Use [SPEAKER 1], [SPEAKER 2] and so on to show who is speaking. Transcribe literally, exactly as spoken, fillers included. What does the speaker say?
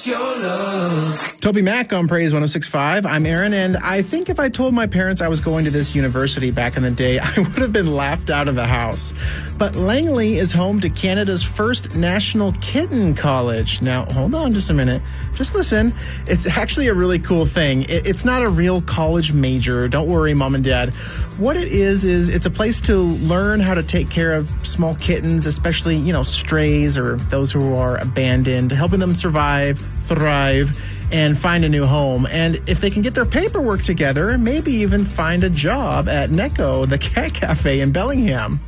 [SPEAKER 1] your love.
[SPEAKER 2] Toby Mac on Praise one oh six point five. I'm Aaron, and I think if I told my parents I was going to this university back in the day, I would have been laughed out of the house. But Langley is home to Canada's first national kitten college. Now, hold on just a minute. Just listen. It's actually a really cool thing. It's not a real college major. Don't worry, Mom and Dad. What it is, is it's a place to learn how to take care of small kittens, especially, you know, strays or those who are abandoned, helping them survive, thrive, and find a new home. And if they can get their paperwork together, maybe even find a job at Neko, the cat cafe in Bellingham.